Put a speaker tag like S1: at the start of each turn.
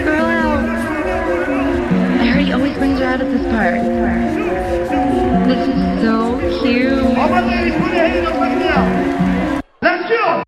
S1: girl out. I heard he always brings her out at this part. This is so cute.
S2: All my ladies, put your hands up right now. Let's go!